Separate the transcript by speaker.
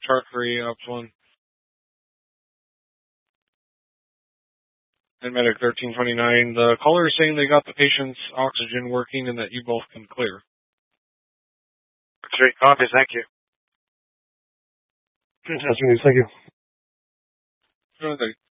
Speaker 1: chart for EOPS 1. And Medic 1329, the caller is saying they got the patient's oxygen working and that you both can clear.
Speaker 2: Great, copy, thank you.
Speaker 3: Fantastic news, thank you.
Speaker 1: Thank you.